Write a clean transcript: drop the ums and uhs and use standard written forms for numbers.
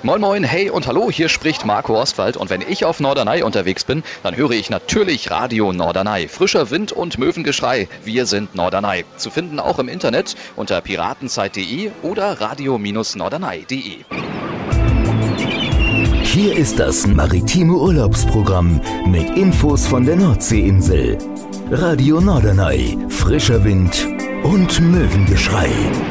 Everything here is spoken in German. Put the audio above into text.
Moin Moin, hey und hallo, hier spricht Marco Ostwald und wenn ich auf Norderney unterwegs bin, dann höre ich natürlich Radio Norderney. Frischer Wind und Möwengeschrei, wir sind Norderney. Zu finden auch im Internet unter piratenzeit.de oder radio-norderney.de. Hier ist das maritime Urlaubsprogramm mit Infos von der Nordseeinsel. Radio Norderney, frischer Wind und Möwengeschrei.